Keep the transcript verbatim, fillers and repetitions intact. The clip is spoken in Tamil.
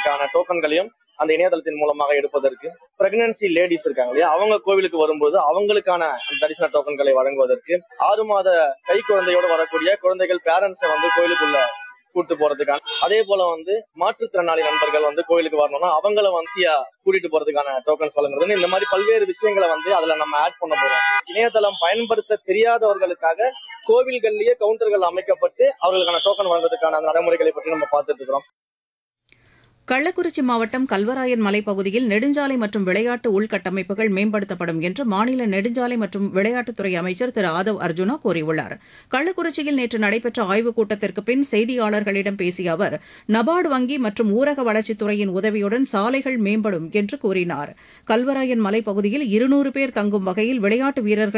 வாங்குவதற்கான டோக்கன்களையும் அந்த இணையதளத்தின் மூலமாக எடுப்பதற்கு, பிரெக்னன்சி லேடிஸ் இருக்காங்க இல்லையா, அவங்க கோவிலுக்கு வரும்போது அவங்களுக்கான தரிசன டோக்கன்களை வழங்குவதற்கு, ஆறு மாத கை குழந்தையோடு வரக்கூடிய குழந்தைகள் பேரண்ட்ஸை வந்து கோயிலுக்குள்ள கூட்டு போறதுக்கான, அதே போல வந்து மாற்றுத்திறனாளி நண்பர்கள் வந்து கோயிலுக்கு வரணும்னா அவங்கள வன்சியா கூட்டிட்டு போறதுக்கான டோக்கன்ஸ் வழங்குறது, இந்த மாதிரி பல்வேறு விஷயங்களை வந்து அதுல நம்ம ஆட் பண்ண போறோம். இணையதளம் பயன்படுத்த தெரியாதவர்களுக்காக கோவில்கள்லயே கவுண்டர்கள் அமைக்கப்பட்டு அவர்களுக்கான டோக்கன் வழங்குவதற்கான நடைமுறைகளை பற்றி நம்ம பார்த்துட்டு இருக்கிறோம். கள்ளக்குறிச்சி மாவட்டம் கல்வராயன் மலைப்பகுதியில் நெடுஞ்சாலை மற்றும் விளையாட்டு உள்கட்டமைப்புகள் மேம்படுத்தப்படும் என்று மாநில நெடுஞ்சாலை மற்றும் விளையாட்டுத்துறை அமைச்சர் திரு ஆதவ் அர்ஜுனா கூறியுள்ளார். கள்ளக்குறிச்சியில் நேற்று நடைபெற்ற ஆய்வுக் கூட்டத்திற்கு பின் செய்தியாளர்களிடம் பேசிய அவர், நபார்டு வங்கி மற்றும் ஊரக வளர்ச்சித்துறையின் உதவியுடன் சாலைகள் மேம்படும் என்று கூறினார். கல்வராயன் மலைப்பகுதியில் இருநூறு பேர் தங்கும் வகையில் விளையாட்டு வீரர்கள்